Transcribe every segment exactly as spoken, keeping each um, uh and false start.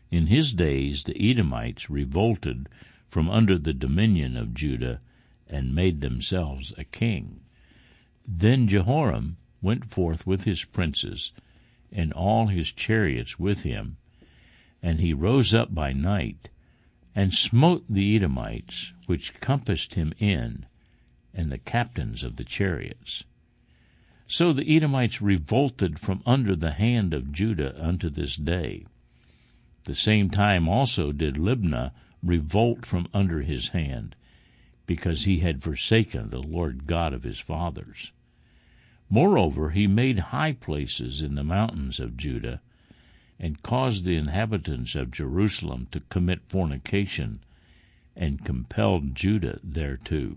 In his days the Edomites revolted from under the dominion of Judah, and made themselves a king. Then Jehoram went forth with his princes, and all his chariots with him, and he rose up by night, and smote the Edomites, which compassed him in, and the captains of the chariots. So the Edomites revolted from under the hand of Judah unto this day. The same time also did Libnah revolt from under his hand, because he had forsaken the Lord God of his fathers. Moreover, he made high places in the mountains of Judah, and caused the inhabitants of Jerusalem to commit fornication, and compelled Judah thereto.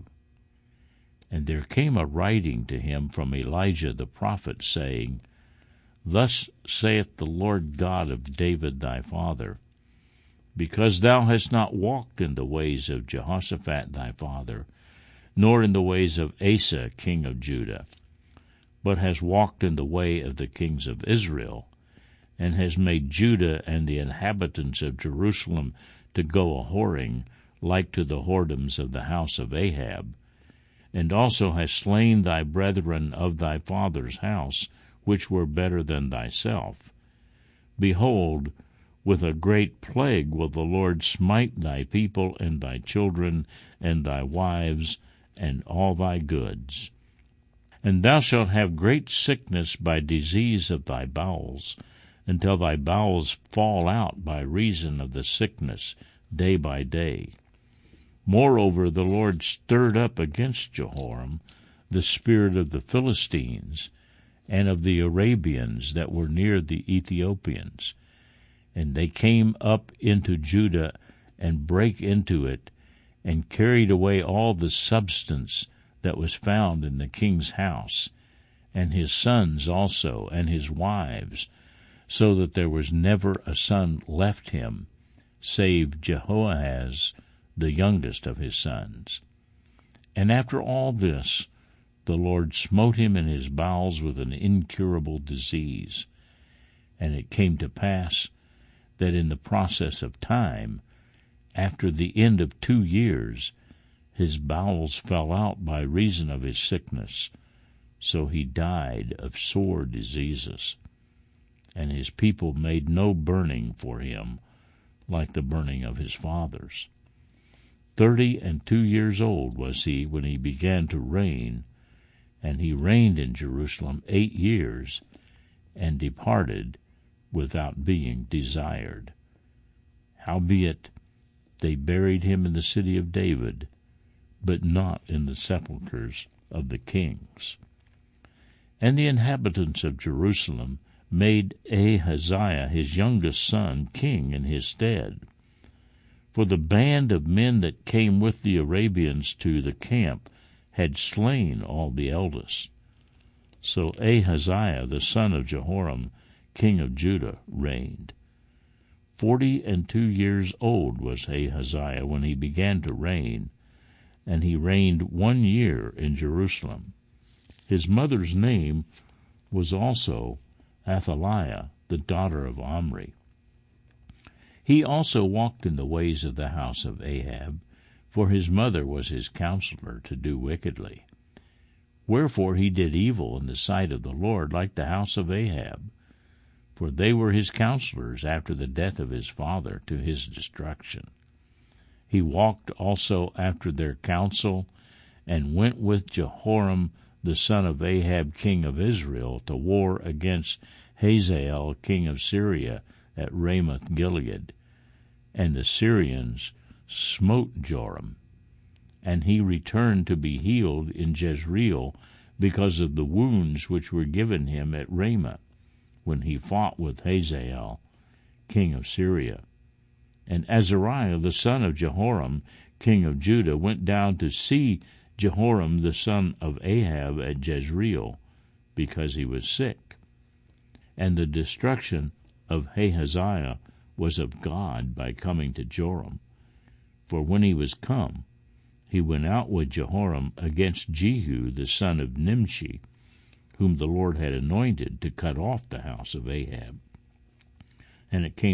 And there came a writing to him from Elijah the prophet, saying, Thus saith the Lord God of David thy father, Because thou hast not walked in the ways of Jehoshaphat thy father, nor in the ways of Asa king of Judah, but hast walked in the way of the kings of Israel, and hast made Judah and the inhabitants of Jerusalem to go a-whoring, like to the whoredoms of the house of Ahab, and also hast slain thy brethren of thy father's house, which were better than thyself. Behold, with a great plague will the Lord smite thy people and thy children and thy wives and all thy goods. And thou shalt have great sickness by disease of thy bowels, until thy bowels fall out by reason of the sickness day by day. Moreover, the Lord stirred up against Jehoram the spirit of the Philistines and of the Arabians that were near the Ethiopians, and they came up into Judah and brake into it, and carried away all the substance that was found in the king's house, and his sons also, and his wives, so that there was never a son left him, save Jehoahaz, the youngest of his sons. And after all this, the Lord smote him in his bowels with an incurable disease. And it came to pass that in the process of time, after the end of two years, his bowels fell out by reason of his sickness, so he died of sore diseases. And his people made no burning for him, like the burning of his fathers. Thirty and two years old was he when he began to reign, and he reigned in Jerusalem eight years, and departed without being desired. Howbeit they buried him in the city of David, but not in the sepulchres of the kings. And the inhabitants of Jerusalem made Ahaziah his youngest son king in his stead. For the band of men that came with the Arabians to the camp had slain all the eldest. So Ahaziah the son of Jehoram, king of Judah, reigned. Forty and two years old was Ahaziah when he began to reign, and he reigned one year in Jerusalem. His mother's name was also Athaliah, the daughter of Omri. He also walked in the ways of the house of Ahab, for his mother was his counselor to do wickedly. Wherefore he did evil in the sight of the Lord, like the house of Ahab, for they were his counselors after the death of his father to his destruction. He walked also after their counsel, and went with Jehoram the son of Ahab king of Israel to war against Hazael king of Syria at Ramoth Gilead. And the Syrians smote Joram, and he returned to be healed in Jezreel because of the wounds which were given him at Ramah, when he fought with Hazael king of Syria. And Azariah the son of Jehoram king of Judah went down to see Jehoram the son of Ahab at Jezreel, because he was sick. And the destruction of Ahaziah was of God by coming to Joram. For when he was come, he went out with Jehoram against Jehu the son of Nimshi, whom the Lord had anointed to cut off the house of Ahab. And it came